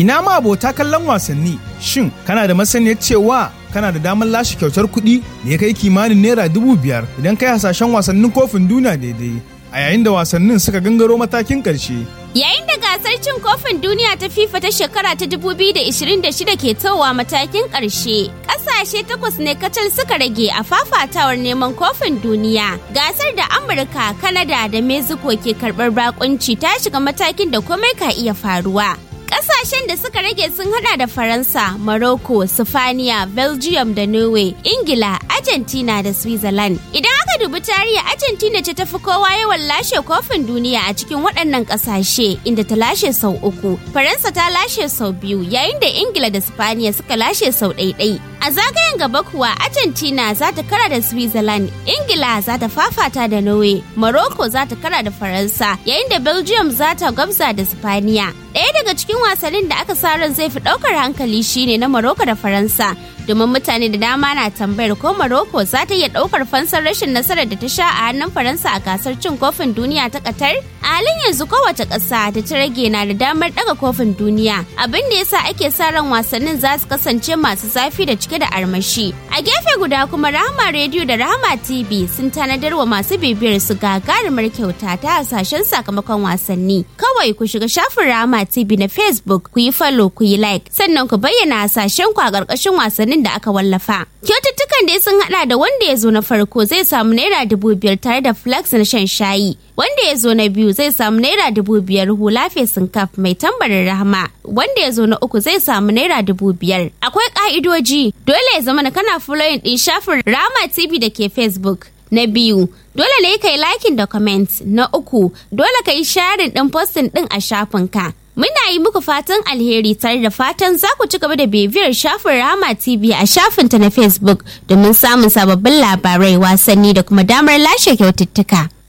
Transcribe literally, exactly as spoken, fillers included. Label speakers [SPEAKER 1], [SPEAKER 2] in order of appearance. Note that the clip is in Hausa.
[SPEAKER 1] Ina ma abota kallon wasanni, shin kana da masaniyar cewa kana da damar lashe kyautar kuɗi da ya kai kimanin naira dubu biyar idan kai hasashen wasannin kofin duniya daidai a yayin da wasannin suka gangaro matakin ƙarshe.
[SPEAKER 2] Yayin da gasar cin kofin duniya ta FIFA ta shekara ta dubu biyu da ishirin da shida ke towa matakin ƙarshe, ƙasashe takwas ne kacal suka rage a fafatawar neman kofin duniya. Gasar da Amurka, Kanada da Mexico ke karɓar bakunci ta shiga matakin da komai ka iya faruwa. Ƙasashen da suka rage sun hada da Faransa, Morocco, Sifaniya, Belgium da Norway, Ingila, Argentina da Switzerland. Idan aka dubi tarihi, Argentina ce ta fi kowa yawan lashe kofin duniya a cikin waɗannan ƙasashe, inda ta lashe sau uku. Faransa ta lashe sau biyu, yayin da Ingila da Sifaniya suka lashe sau ɗaiɗai. A zagayen gaba kuwa, Argentina za ta kara da Switzerland, Ingila za ta fafata da Norway, Morocco za ta kara da Faransa, yayin da Belgium za ta gwabza da Sifaniya. Ɗaya daga cikin wasannin da aka sa ran zai fi ɗaukar hankali shine na Morocco da Faransa, domin mutane da dama na tambayar ko Morocco za ta iya ɗaukar fansar rashin nasarar da ta sha a hannun Faransa a gasar cin kofin duniya ta Qatar. A halin yanzu kowace ƙasa da ta rage na da damar ɗaga kofin duniya, abin da yasa ake sa ran wasannin za su kasance masu zafi da cike da armashi. A gefe guda kuma Rahama Radio da Rahama T V sun tanadar wa masu bibiyar su gagarumar kyauta ta hasashen sakamakon wasanni. Kawai ku shiga shafin Rahama T V na Facebook, ku yi follow, ku yi like, sannan ku bayyana hasashen ku a ƙarƙashin wasannin da aka wallafa. Kyaututtukan dai sun hada da wanda ya zo na farko zai samu naira dubu biyar tare da flax na shan shayi. Wanda ya zo na biyu zai samu naira dubu biyar hula fesin kaf mai tambarin Rahama. Wanda ya zo na uku zai samu naira dubu biyar. Akwai ka'idoji, dole ya zama na kana following din shafin Rahama T V da ke Facebook. Na biyu, dole ne ka yi liking da comment. Na uku, dole ka yi sharing din posting din a shafinka. Muna yi muku fatan alheri tare da fatan za ku ci gaba da bibiyar shafin Rahama T V a shafinta na Facebook domin samun sababbin labarai, wasanni da kuma damar lashe kyaututtuka.